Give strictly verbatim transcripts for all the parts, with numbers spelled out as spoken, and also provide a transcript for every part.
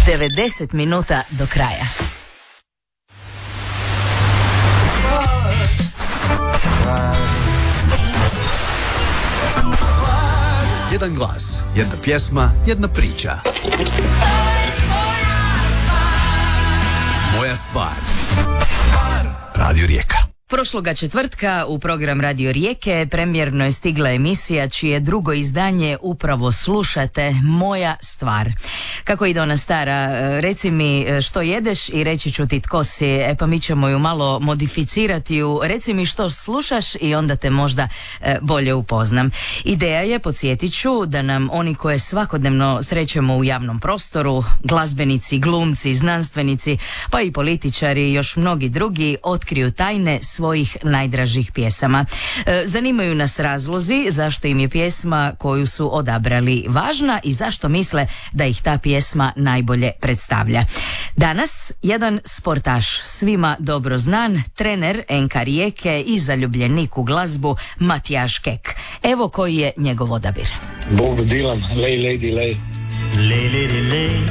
devedeset minuta do kraja. Jedan glas, jedna pjesma, jedna priča. Moja stvar. Radio Rijeka. Prošloga četvrtka u program Radio Rijeke premijerno je stigla emisija čije drugo izdanje upravo slušate, Moja stvar. Kako ide ona stara? Reci mi što jedeš i reći ću ti tko si. E pa mi ćemo ju malo modificirati u reci mi što slušaš i onda te možda bolje upoznam. Ideja je, podsjetit ću, da nam oni koje svakodnevno srećemo u javnom prostoru, glazbenici, glumci, znanstvenici, pa i političari i još mnogi drugi otkriju tajne svojih najdražih pjesama. E, zanimaju nas razlozi zašto im je pjesma koju su odabrali važna i zašto misle da ih ta pjesma najbolje predstavlja. Danas jedan sportaš, svima dobro znan, trener en ka Rijeke i zaljubljenik u glazbu Matijaž Kek. Evo koji je njegov odabir. Bob Dylan, Lay Lady Lay. Lay lady lay,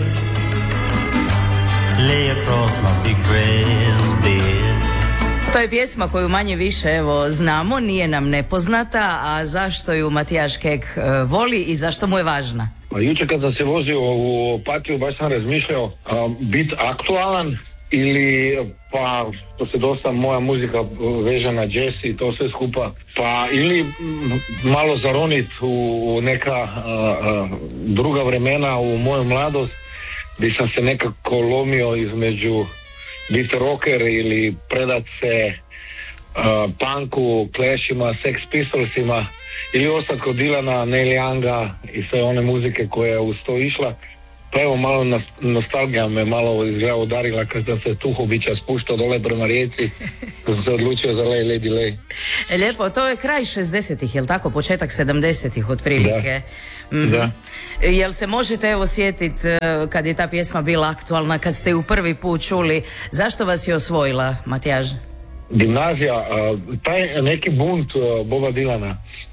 lay across my big brass bed. To je pjesma koju manje više evo znamo, nije nam nepoznata, a zašto ju Matijaž Kek uh, voli i zašto mu je važna? Pa jučer kad sam se vozio u Opatiju baš sam razmišljao uh, biti aktualan ili pa to se dosta moja muzika veže na jazz i to sve skupa, pa ili m, malo zaronit u, u neka uh, uh, druga vremena u moju mladost gdje sam se nekako lomio između biti rocker ili predat se uh, punku, Clashima, Sex Pistolsima ili ostati kod Dylana, Neil Younga i sve one muzike koje je uz to išla. Pa evo malo nostalgija me malo izgleda udarila kad sam se Tuhobića spuštao dole prema Rijeci, kad sam se odlučio za Lay Lady Lay. Lijepo, to je kraj šezdesetih, jel tako? Početak sedamdesetih otprilike. Da. Mm-hmm. Da. Jel se možete evo sjetiti kad je ta pjesma bila aktualna, kad ste ju prvi put čuli, zašto vas je osvojila, Matijaž? Gimnazija, taj neki bunt Boba Dylana,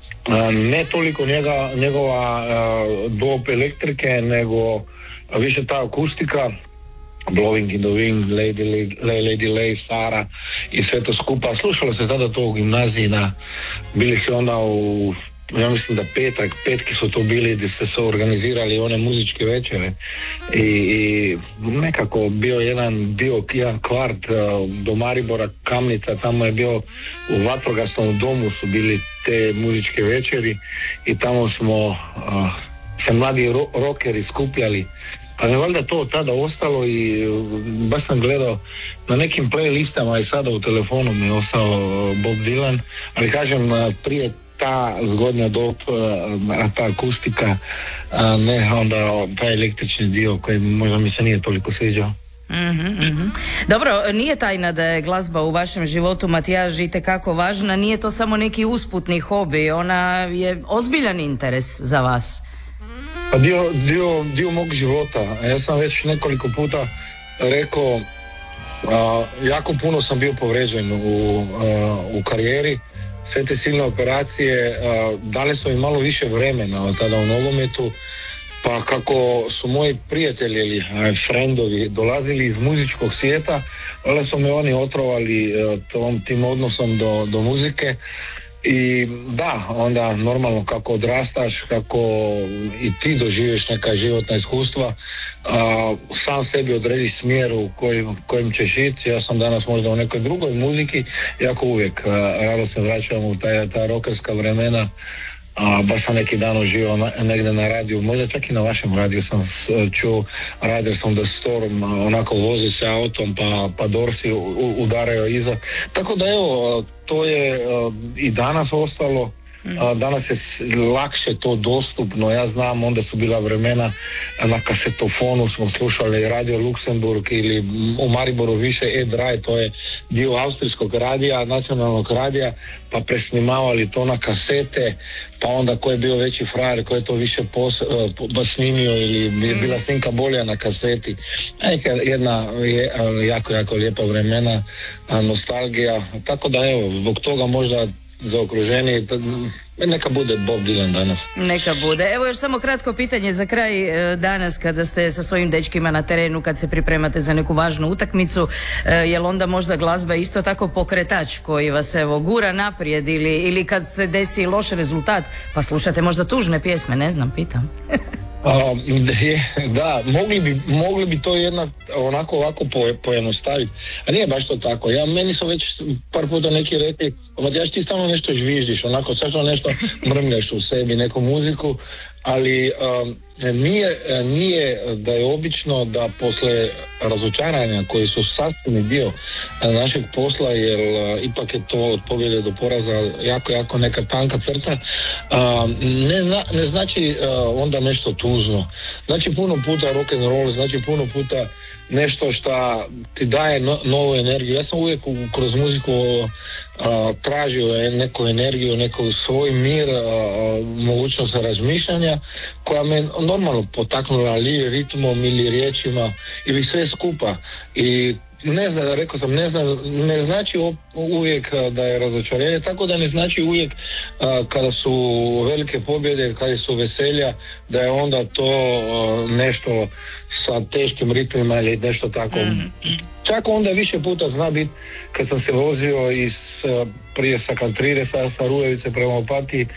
ne toliko njega, njegova dob elektrike, nego više ta akustika, Blowing in the Wind, Lady, Lady, Lady Lay, Sara i sve to skupa. Slušalo se tada to u gimnaziji, na, bili su onda u, ja mislim da petak, petki su to bili gdje ste se organizirali one muzičke večere i, i nekako bio jedan dio, jedan kvart do Maribora, Kamnica, tamo je bio u vatrogasnom domu su bili te muzičke večeri i tamo smo uh, se mladi ro- rockeri skupljali. Pa je valjda to tada ostalo i baš sam gledao na nekim playlistama i sada u telefonu mi je ostao Bob Dylan, ali kažem prije ta zgodnja dob, ta akustika, ne onda taj električni dio koji možda mi se nije toliko sviđao. Mm-hmm, mm-hmm. Dobro, nije tajna da je glazba u vašem životu, Matijaž, itekako važna, nije to samo neki usputni hobi, ona je ozbiljan interes za vas. Pa dio, dio, dio mog života. Ja sam već nekoliko puta rekao, a, jako puno sam bio povređen u, a, u karijeri. Sve te silne operacije a, dale su mi malo više vremena od tada u nogometu, pa kako su moji prijatelji ili frendovi dolazili iz muzičkog svijeta, ali su me oni otrovali a, tom, tim odnosom do, do muzike. I da, onda normalno kako odrastaš, kako i ti doživiš neka životna iskustva, a, sam sebi odrediš smjer u kojim, kojim ćeš ići. Ja sam danas možda u nekoj drugoj muziki, jako uvijek a, rado se vraćam u taj, ta rokerska vremena. A, baš sam neki dan uživao na, negdje na radiju, možda čak i na vašem radiju sam čuo Riders on the Storm, onako vozi se autom pa, pa Dorsi udaraju iza. Tako da evo, to je uh, i danas ostalo, uh, danas je lakše to dostupno, ja znam, onda su bila vremena na kasetofonu smo slušali Radio Luksemburg ili u Mariboru više Ed Rai, to je dio austrijskog radija, nacionalnog radija, pa presnimavali to na kasete, pa onda ko je bio veći frajer, ko je to više pos, uh, snimio ili je bila snimka bolja na kaseti. Neka jedna je, jako, jako lijepa vremena, nostalgija, tako da evo, zbog toga možda za okruženje Neka bude Bob Dylan danas. Neka bude. Evo još samo kratko pitanje za kraj. e, Danas kada ste sa svojim dečkima na terenu, kad se pripremate za neku važnu utakmicu, e, jel onda možda glazba isto tako pokretač koji vas evo gura naprijed, ili, ili kad se desi loš rezultat pa slušate možda tužne pjesme, ne znam, pitam. A, je, da, mogli bi, mogli bi to jedna onako ovako po, pojednostaviti, a nije baš to tako. Ja, meni su već par puta neki rekli, Matijaš, ti stalno nešto žviždiš, onako svačno nešto mrmljaš u sebi, neku muziku, ali um, nije, nije da je obično da posle razočaranja koji su sastavni dio našeg posla, jer uh, ipak je to od pobjede do poraza jako, jako neka tanka crta, uh, ne, zna, ne znači uh, onda nešto tužno. Znači puno puta rock and roll, znači puno puta nešto što ti daje no, novu energiju. Ja sam uvijek u, kroz muziku a, tražio neku energiju, neku svoj mir, a, a, mogućnost razmišljanja koja me normalno potaknula ili ritmom ili riječima ili sve skupa. I ne znam, rekao sam, ne znam, ne znači uvijek da je razočarenje, tako da ne znači uvijek a, kada su velike pobjede, kada su veselja, da je onda to a, nešto sa teškim ritmima ili nešto tako. Mm-hmm. Čak onda više puta zna biti kad sam se vozio iz, prije sa Kantrire, sa, sa Rujevice prema Opatiji,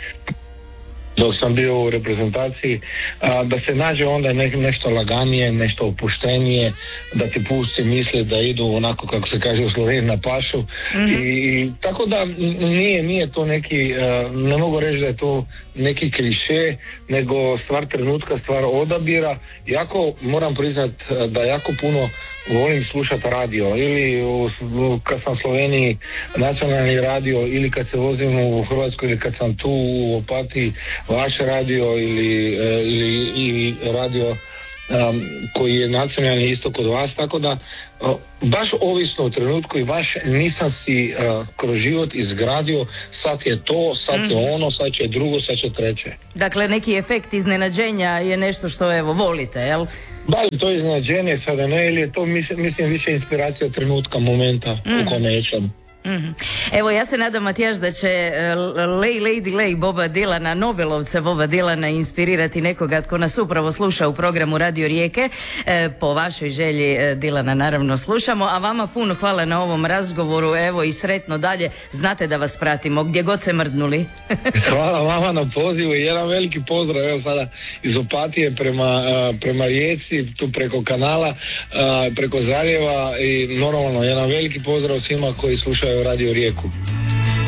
dok sam bio u reprezentaciji, a, da se nađe onda ne, nešto laganije, nešto opuštenije, da ti pusti misli da idu onako kako se kaže u Sloveniji na pašu. Mm-hmm. I, i tako da nije, nije to neki, a, ne mogu reći da je to neki kliše, nego stvar trenutka, stvar odabira. Jako moram priznat da jako puno volim slušati radio, ili u, kad sam u Sloveniji nacionalni radio, ili kad se vozim u Hrvatskoj, ili kad sam tu u Opatiji vaš radio, ili, ili, ili radio um, koji je nacionalni isto kod vas, tako da uh, baš ovisno u trenutku i baš nisam si uh, kroz život izgradio sad je to, sad mm. je ono, sad će drugo, sad će treće. Dakle, neki efekt iznenađenja je nešto što evo volite, jel? Da li to iznenađenje sada ne, ili je to mislim, mislim više inspiracija trenutka, momenta mm. u kome ječam. Mm-hmm. Evo, ja se nadam, Matijaš, da će uh, Lay Lady Lay Boba Dylana, Nobelovca Boba Dylana, inspirirati nekoga tko nas upravo sluša u programu Radio Rijeke. E, po vašoj želji uh, Dylana naravno slušamo, a vama puno hvala na ovom razgovoru, evo i sretno dalje, znate da vas pratimo gdje god se mrdnuli. Hvala vama na pozivu i jedan veliki pozdrav, evo sada iz Opatije prema, uh, prema Rijeci, tu preko kanala, uh, preko zaljeva, i normalno jedan veliki pozdrav svima koji slušaju Radio Rijeku.